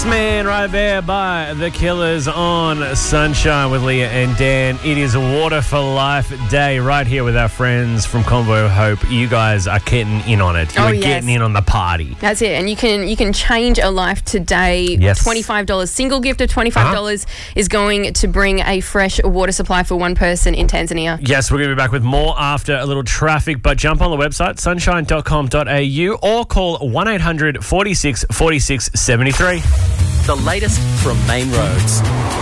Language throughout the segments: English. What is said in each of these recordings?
Man right there by The Killers on Sunshine with Leah and Dan. It is a Water for Life day right here with our friends from Convoy of Hope. You guys are getting in on it. You're getting in on the party. That's it. And you can change a life today. Yes. $25. Single gift of $25 is going to bring a fresh water supply for one person in Tanzania. Yes, we're going to be back with more after a little traffic, but jump on the website, sunshine.com.au, or call 1-800 46 46 73. The latest from Main Roads.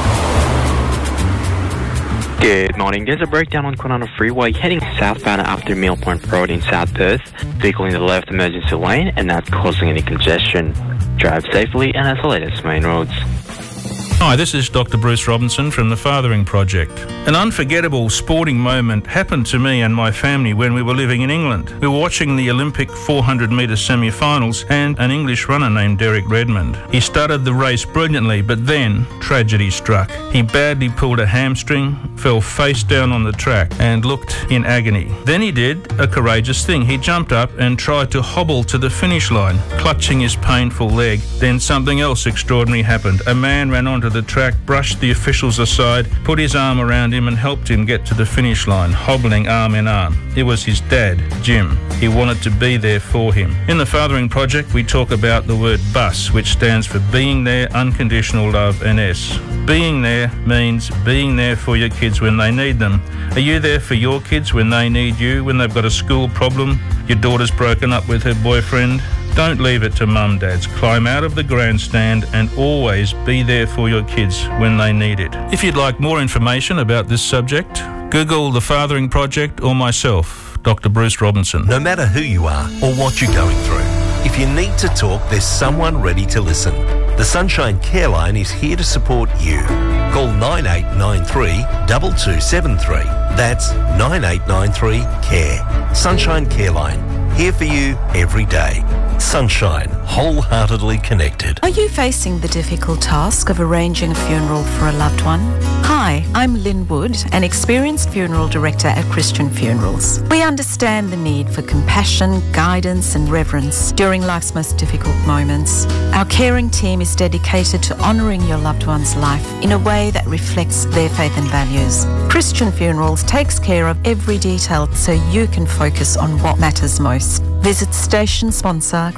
Good morning. There's a breakdown on Kwinana Freeway heading southbound after Mill Point Road in South Perth. Vehicle in the left emergency lane and not causing any congestion. Drive safely and that's the latest Main Roads. Hi, this is Dr. Bruce Robinson from the Fathering Project. An unforgettable sporting moment happened to me and my family when we were living in England. We were watching the Olympic 400-metre semi-finals and an English runner named Derek Redmond. He started the race brilliantly, but then tragedy struck. He badly pulled a hamstring, fell face down on the track and looked in agony. Then he did a courageous thing. He jumped up and tried to hobble to the finish line, clutching his painful leg. Then something else extraordinary happened. A man ran onto the track, brushed the officials aside, put his arm around him and helped him get to the finish line, hobbling arm in arm. It was his dad, Jim. He wanted to be there for him. In the Fathering Project, we talk about the word BUS, which stands for Being There, Unconditional Love and S. Being there means being there for your kids when they need them. Are you there for your kids when they need you, when they've got a school problem, your daughter's broken up with her boyfriend? Don't leave it to mum, dads. Climb out of the grandstand and always be there for your kids when they need it. If you'd like more information about this subject, Google the Fathering Project or myself, Dr. Bruce Robinson. No matter who you are or what you're going through, if you need to talk, there's someone ready to listen. The Sunshine Care Line is here to support you. Call 9893 2273. That's 9893 CARE. Sunshine Care Line, here for you every day. Sunshine, wholeheartedly connected. Are you facing the difficult task of arranging a funeral for a loved one? Hi, I'm Lynn Wood, an experienced funeral director at Christian Funerals. We understand the need for compassion, guidance and reverence during life's most difficult moments. Our caring team is dedicated to honouring your loved one's life in a way that reflects their faith and values. Christian Funerals takes care of every detail so you can focus on what matters most. Visit station sponsor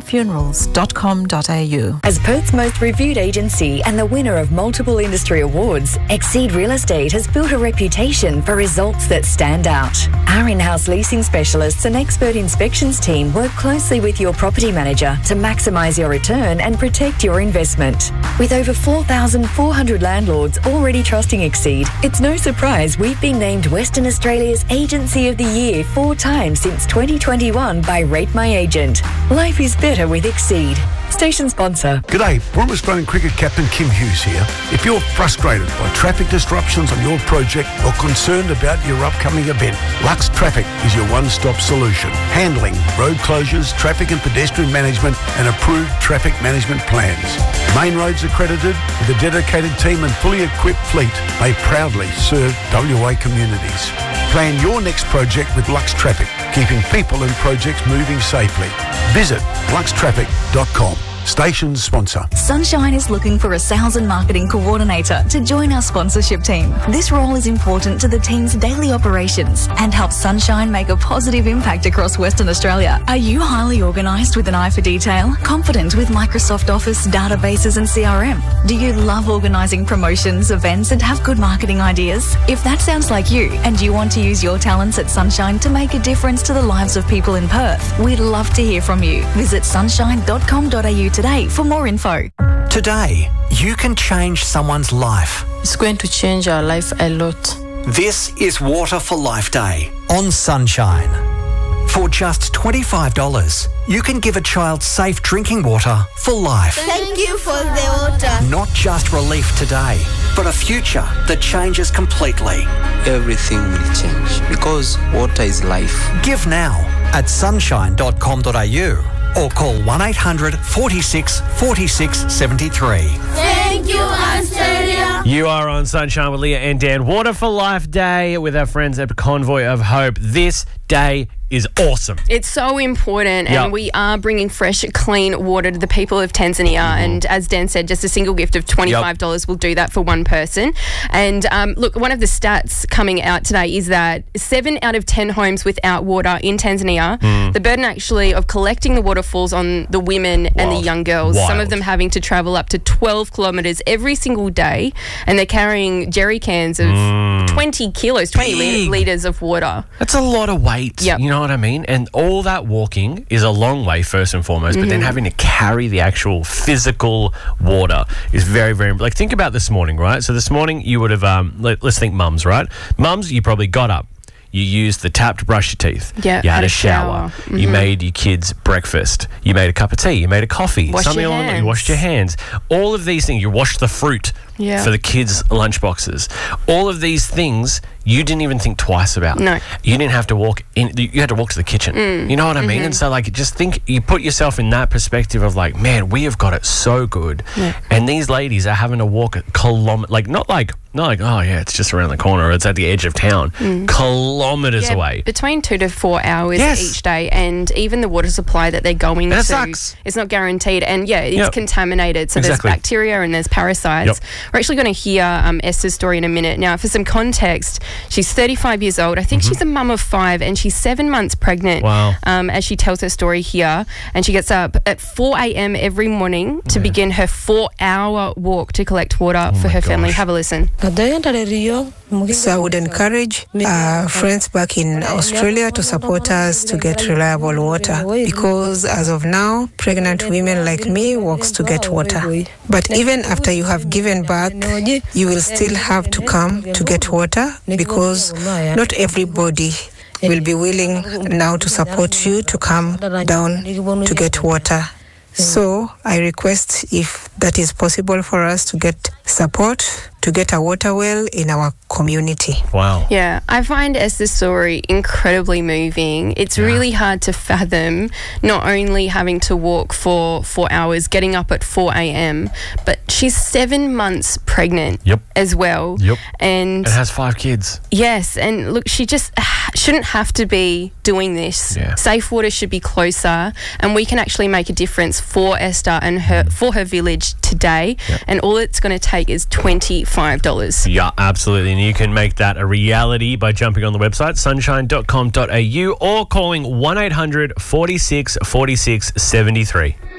christianfunerals.com.au. As Perth's most reviewed agency and the winner of multiple industry awards, Exceed Real Estate has built a reputation for results that stand out. Our in-house leasing specialists and expert inspections team work closely with your property manager to maximise your return and protect your investment. With over 4,400 landlords already trusting Exceed, it's no surprise we've been named Western Australia's Agency of the Year 4 times since 2021 by Rate My Agent. Life is better with Exceed. Station sponsor. G'day, former Australian cricket captain Kim Hughes here. If you're frustrated by traffic disruptions on your project or concerned about your upcoming event, Lux Traffic is your one-stop solution. Handling road closures, traffic and pedestrian management and approved traffic management plans. Main Roads accredited with a dedicated team and fully equipped fleet, they proudly serve WA communities. Plan your next project with Lux Traffic, keeping people and projects moving safely. Visit luxtraffic.com. Station sponsor. Sunshine is looking for a sales and marketing coordinator to join our sponsorship team. This role is important to the team's daily operations and helps Sunshine make a positive impact across Western Australia. Are you highly organised with an eye for detail? Confident with Microsoft Office, databases and CRM? Do you love organising promotions, events and have good marketing ideas? If that sounds like you and you want to use your talents at Sunshine to make a difference to the lives of people in Perth, we'd love to hear from you. Visit sunshine.com.au today for more info. Today, you can change someone's life. It's going to change our life a lot. This is Water for Life Day on Sunshine. For just $25, you can give a child safe drinking water for life. Thank you for the water. Not just relief today, but a future that changes completely. Everything will change because water is life. Give now at sunshine.com.au or call 1-800 46 46 73. Thank you, Australia. You are on Sunshine with Leah and Dan. Water for Life Day with our friends at Convoy of Hope. This day is awesome. It's so important, and we are bringing fresh, clean water to the people of Tanzania. And as Dan said, just a single gift of $25 will do that for one person. And look, one of the stats coming out today is that 7 out of 10 homes without water in Tanzania, the burden actually of collecting the water falls on the women and the young girls. Some of them having to travel up to 12 kilometres every single day, and they're carrying jerry cans of 20 kilos, 20 litres of water. That's a lot of weight. Yep. You know what I mean? And all that walking is a long way, first and foremost, but then having to carry the actual physical water is very, very... Like, think about this morning, right? So this morning you would have... let's think mums, right? Mums, you probably got up. You used the tap to brush your teeth. Yeah, you had a shower. You made your kids breakfast. You made a cup of tea. You made a coffee. You washed your hands. All of these things. You washed the fruit for the kids' lunchboxes. All of these things you didn't even think twice about. No. You didn't have to walk in. You had to walk to the kitchen. You know what I mean? And so, like, just think, you put yourself in that perspective of, like, man, we have got it so good. Yeah. And these ladies are having to walk a kilometre, like, not like, oh, yeah, it's just around the corner or it's at the edge of town. Kilometres away. Between 2 to 4 hours each day, and even the water supply that they're going to, sucks. It's not guaranteed, and it's contaminated. So there's bacteria and there's parasites. We're actually going to hear Esther's story in a minute. Now, for some context, she's 35 years old. I think she's a mum of 5, and she's 7 months pregnant. Wow. As she tells her story here, and she gets up at 4 a.m. every morning to begin her 4-hour walk to collect water for her family. Have a listen. So I would encourage friends back in Australia to support us to get reliable water, because as of now, pregnant women like me walks to get water. But even after you have given birth, you will still have to come to get water, because not everybody will be willing now to support you to come down to get water. So I request if that is possible for us to get support to get a water well in our community. Wow. Yeah, I find Esther's story incredibly moving. It's really hard to fathom not only having to walk for 4 hours, getting up at 4 a.m., but she's 7 months pregnant as well. And has 5 kids. Yes, and look, she just shouldn't have to be doing this. Safe water should be closer, and we can actually make a difference for Esther and for her village today. And all it's going to take is $25. Yeah, absolutely. And you can make that a reality by jumping on the website, sunshine.com.au, or calling 1-800 46 46 73.